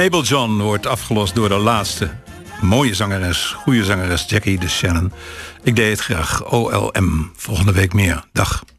Mabel John wordt afgelost door de laatste mooie zangeres, goede zangeres Jackie DeShannon. Ik deed het graag. OLM. Volgende week meer. Dag.